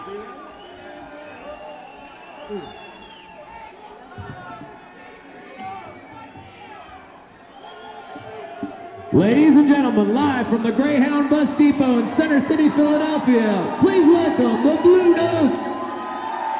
Ladies and gentlemen, live from the Greyhound Bus Depot in Center City, Philadelphia, please welcome the Blue